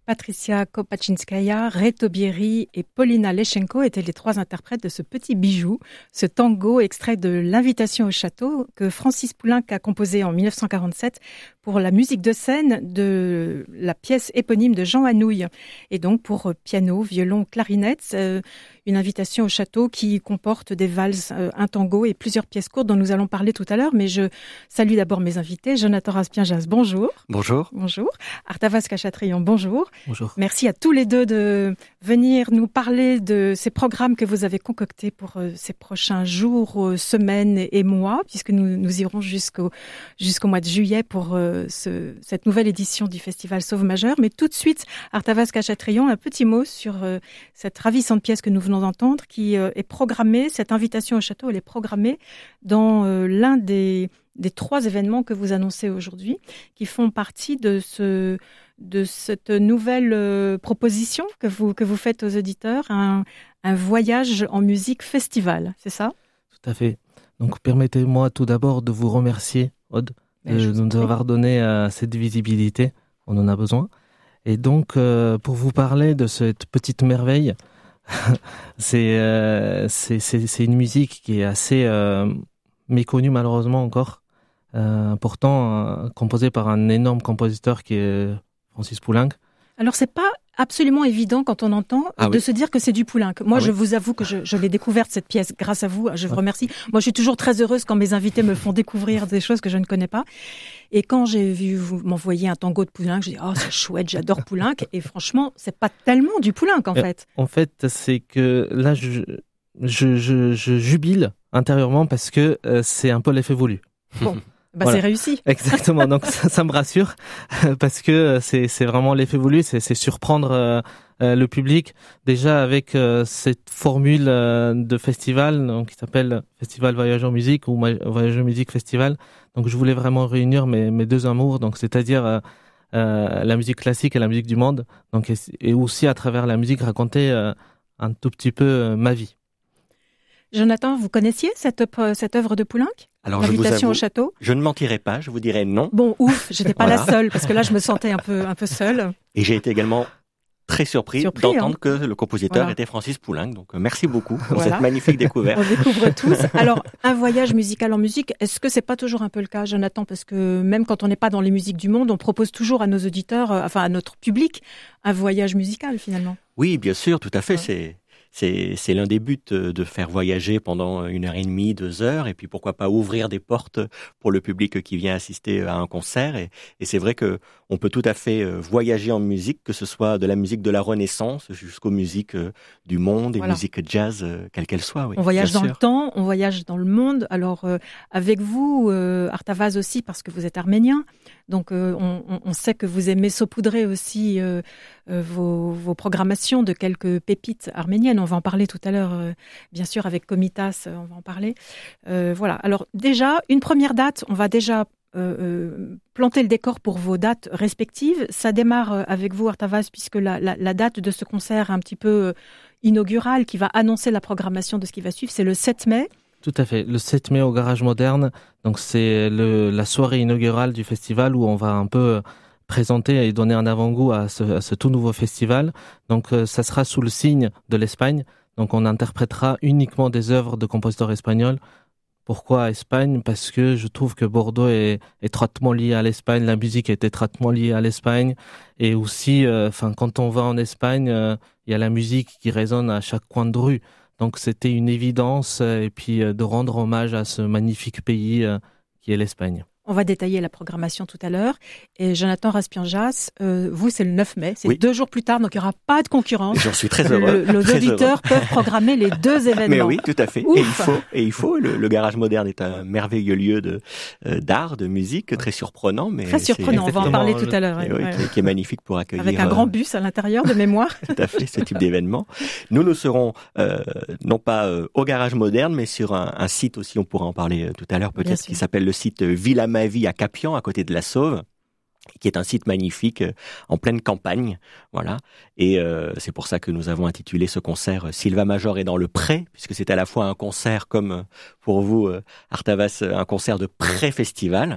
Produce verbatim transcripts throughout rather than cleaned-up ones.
Patricia Kopachinskaya, Reto Bieri et Paulina Leschenko étaient les trois interprètes de ce petit bijou, ce tango extrait de l'Invitation au château que Francis Poulenc a composé en dix-neuf cent quarante-sept pour la musique de scène de la pièce éponyme de Jean Anouilh. Et donc pour piano, violon, clarinette, euh, une invitation au château qui comporte des valses, euh, un tango et plusieurs pièces courtes dont nous allons parler tout à l'heure. Mais je salue d'abord mes invités. Jonathan Raspien-Jas, bonjour. Bonjour. Bonjour. Artavas Cachatrion, bonjour. Bonjour. Merci à tous les deux de venir nous parler de ces programmes que vous avez concoctés pour euh, ces prochains jours, euh, semaines et, et mois, puisque nous, nous irons jusqu'au, jusqu'au mois de juillet pour euh, ce, cette nouvelle édition du Festival Sauve Majeur. Mais tout de suite, Artavas Cachatrion, un petit mot sur euh, cette ravissante pièce que nous venons d'entendre, qui euh, est programmée, cette invitation au château, elle est programmée dans euh, l'un des, des trois événements que vous annoncez aujourd'hui, qui font partie de ce... de cette nouvelle euh, proposition que vous, que vous faites aux auditeurs, un, un voyage en musique festival, c'est ça ? Tout à fait. Donc permettez-moi tout d'abord de vous remercier, Aude, de nous avoir donné euh, cette visibilité, on en a besoin. Et donc, euh, pour vous parler de cette petite merveille, c'est, euh, c'est, c'est, c'est une musique qui est assez euh, méconnue malheureusement encore, euh, pourtant euh, composée par un énorme compositeur qui est Francis Poulenc. Alors, c'est pas absolument évident quand on entend ah de oui. se dire que c'est du Poulenc. Moi, ah je oui. vous avoue que je, je l'ai découverte, cette pièce, grâce à vous. Je vous remercie. Moi, je suis toujours très heureuse quand mes invités me font découvrir des choses que je ne connais pas. Et quand j'ai vu vous m'envoyer un tango de Poulenc, j'ai dit « Oh, c'est chouette, j'adore Poulenc ». Et franchement, c'est pas tellement du Poulenc, en euh, fait. En fait, c'est que là, je, je, je, je jubile intérieurement parce que euh, c'est un peu l'effet voulu. Bon. Bah, voilà. C'est réussi. Exactement. Donc, ça, ça me rassure parce que c'est, c'est vraiment l'effet voulu. C'est, c'est surprendre euh, euh, le public. Déjà, avec euh, cette formule euh, de festival, donc, qui s'appelle Festival Voyage en musique ou Ma- Voyage en musique festival. Donc, je voulais vraiment réunir mes, mes deux amours. Donc, c'est-à-dire, euh, euh, la musique classique et la musique du monde. Donc, et, et aussi, à travers la musique, raconter euh, un tout petit peu euh, ma vie. Jonathan, vous connaissiez cette, cette œuvre de Poulenc ? Alors, je vous L'invitation avoue, au château ? Je ne mentirai pas, je vous dirai non. Bon, ouf, j'étais pas Voilà. la seule, parce que là, je me sentais un peu, un peu seule. Et j'ai été également très surpris, Surpris, d'entendre hein. que le compositeur Voilà. était Francis Poulenc. Donc, euh, merci beaucoup pour Voilà. cette magnifique découverte. On découvre tous. Alors, un voyage musical en musique, est-ce que c'est pas toujours un peu le cas, Jonathan ? Parce que même quand on n'est pas dans les musiques du monde, on propose toujours à nos auditeurs, euh, enfin à notre public, un voyage musical finalement. Oui, bien sûr, tout à fait. Ouais. C'est, c'est, c'est l'un des buts de faire voyager pendant une heure et demie, deux heures, et puis pourquoi pas ouvrir des portes pour le public qui vient assister à un concert. Et, et c'est vrai que on peut tout à fait voyager en musique, que ce soit de la musique de la Renaissance jusqu'aux musiques du monde et Voilà. musique jazz, quelle qu'elle soit. Oui, On voyage bien dans sûr. le temps, on voyage dans le monde. Alors, euh, avec vous, euh, Artavas aussi, parce que vous êtes arménien, donc euh, on, on sait que vous aimez saupoudrer aussi euh, euh, vos, vos programmations de quelques pépites arméniennes. On va en parler tout à l'heure, euh, bien sûr, avec Komitas, on va en parler. Euh, voilà. Alors, déjà, une première date, on va déjà Euh, euh, planter le décor pour vos dates respectives. Ça démarre euh, avec vous, Artavas, puisque la, la, la date de ce concert un petit peu euh, inaugural qui va annoncer la programmation de ce qui va suivre, c'est le sept mai. Tout à fait. Le sept mai au Garage Moderne. Donc, c'est le, la soirée inaugurale du festival où on va un peu présenter et donner un avant-goût à ce, à ce tout nouveau festival. Donc, euh, ça sera sous le signe de l'Espagne. Donc, on interprétera uniquement des œuvres de compositeurs espagnols. Pourquoi Espagne ? Parce que je trouve que Bordeaux est étroitement lié à l'Espagne, la musique est étroitement liée à l'Espagne, et aussi, enfin, euh, quand on va en Espagne, il euh, y a la musique qui résonne à chaque coin de rue. Donc c'était une évidence, euh, et puis euh, de rendre hommage à ce magnifique pays euh, qui est l'Espagne. On va détailler la programmation tout à l'heure. Et Jonathan Raspien-Jas, euh, vous, c'est le neuf mai. C'est oui. deux jours plus tard, donc il n'y aura pas de concurrence. J'en suis très heureux. Le, les auditeurs peuvent programmer les deux événements. Mais oui, tout à fait. Ouf. Et il faut. Et il faut. Le, le Garage Moderne est un merveilleux lieu de, euh, d'art, de musique, très surprenant. Mais très surprenant, on va en parler tout à l'heure. Oui, ouais. qui, qui est magnifique pour accueillir. Avec un grand bus à l'intérieur de mémoire. Tout à fait, ce type d'événement. Nous, nous serons euh, non pas euh, au Garage Moderne, mais sur un, un site aussi, on pourra en parler euh, tout à l'heure peut-être, qui s'appelle le site Villa Mavie à Capian, à côté de la Sauve, qui est un site magnifique euh, en pleine campagne, voilà. Et euh, c'est pour ça que nous avons intitulé ce concert euh, Sylva Major est dans le pré, puisque c'est à la fois un concert comme euh, pour vous, euh, Artavas, un concert de pré-festival.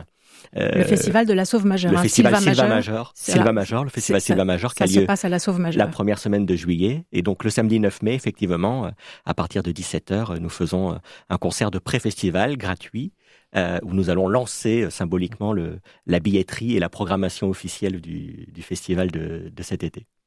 Euh, le festival de la Sauve Majeure. Le hein, festival Sylva, Sylva Majeur. Majeur. Sylva Majeur, le festival ça, Sylva Majeur qui a ça lieu se passe à la Sauve Majeure. La première semaine de juillet. Et donc le samedi neuf mai, effectivement, à partir de dix-sept heures, nous faisons un concert de pré-festival gratuit euh, où nous allons lancer symboliquement le, la billetterie et la programmation officielle du, du festival de, de cet été.